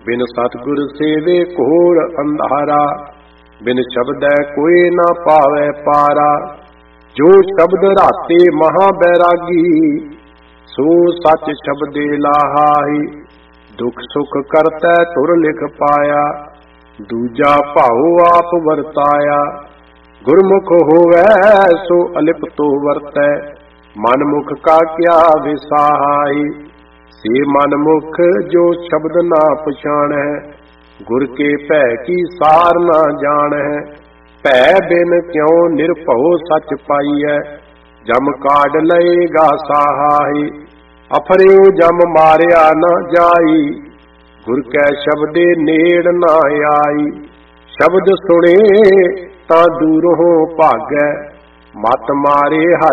बिन सतगुर सेवे घोर अंधारा, बिन शब्दै कोई न पावै पारा। जो शब्द राते महा बैरागी, सो सच शब्दे लाहाई। दुख सुख करतै तुर लिख पाया, दूजा भाओ आप वरताया। गुरमुख होवै सो अलिप्तो वरतै, मनमुख का क्या विसाहाई। से मनमुख जो शब्द ना पछाणै, गुर के भै की सार ना जाणै। भै बिन क्यों निरभਉ सच पाईਐ, जम काढ़ लएगा साहाई। अफरियो जम मारिया न जाई, गुर कै शब्दे नेड़ न आई। शब्द सुने तां दूरों भागै, मत मारे हर